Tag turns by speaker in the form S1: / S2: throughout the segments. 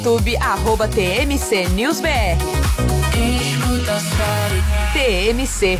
S1: YouTube, @TMC News BR. TMC.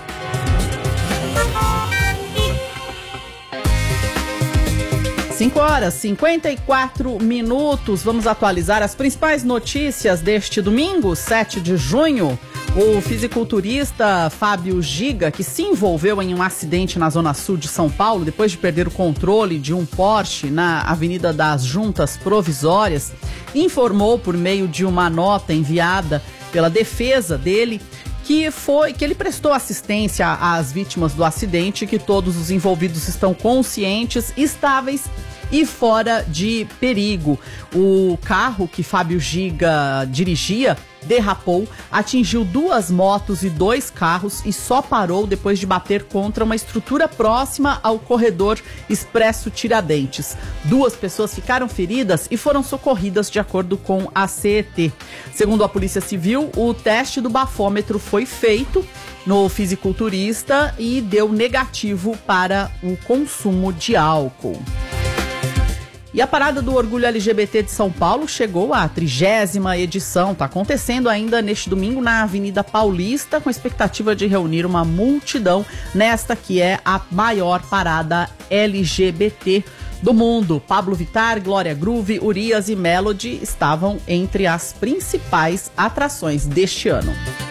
S2: Cinco horas, 54 minutos. Vamos atualizar as principais notícias deste domingo, 7 de junho. O fisiculturista Fábio Giga, que se envolveu em um acidente na zona sul de São Paulo, depois de perder o controle de um Porsche na Avenida das Juntas Provisórias, informou por meio de uma nota enviada pela defesa dele que ele prestou assistência às vítimas do acidente, que todos os envolvidos estão conscientes, estáveis e fora de perigo. O carro que Fábio Giga dirigia derrapou, atingiu 2 motos e 2 carros e só parou depois de bater contra uma estrutura próxima ao corredor Expresso Tiradentes. 2 pessoas ficaram feridas e foram socorridas de acordo com a CET. Segundo a Polícia Civil, o teste do bafômetro foi feito no fisiculturista e deu negativo para o consumo de álcool. E a Parada do Orgulho LGBT de São Paulo chegou à 30ª edição. Está acontecendo ainda neste domingo na Avenida Paulista, com a expectativa de reunir uma multidão nesta que é a maior parada LGBT do mundo. Pablo Vittar, Glória Groove, Urias e Melody estavam entre as principais atrações deste ano.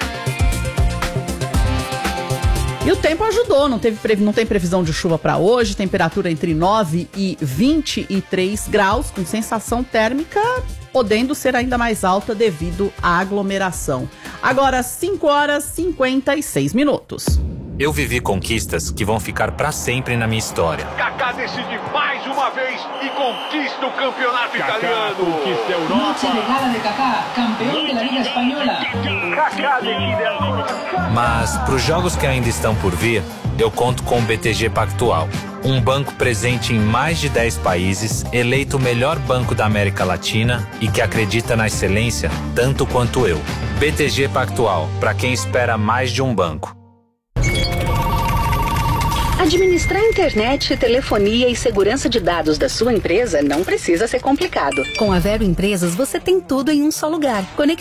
S2: E o tempo ajudou, não tem previsão de chuva para hoje, temperatura entre 9 e 23 graus, com sensação térmica podendo ser ainda mais alta devido à aglomeração. Agora, 5 horas e 56 minutos.
S3: Eu vivi conquistas que vão ficar para sempre na minha história.
S4: Kaká decide mais uma vez e conquista o campeonato italiano.
S5: Conquista a Europa.
S6: Noche de gala de Kaká, campeão da Liga Espanhola.
S4: Kaká decide a...
S3: Mas para os jogos que ainda estão por vir, eu conto com o BTG Pactual. Um banco presente em mais de 10 países, eleito o melhor banco da América Latina e que acredita na excelência tanto quanto eu. BTG Pactual, para quem espera mais de um banco.
S7: Administrar internet, telefonia e segurança de dados da sua empresa não precisa ser complicado. Com a Vero Empresas, você tem tudo em um só lugar.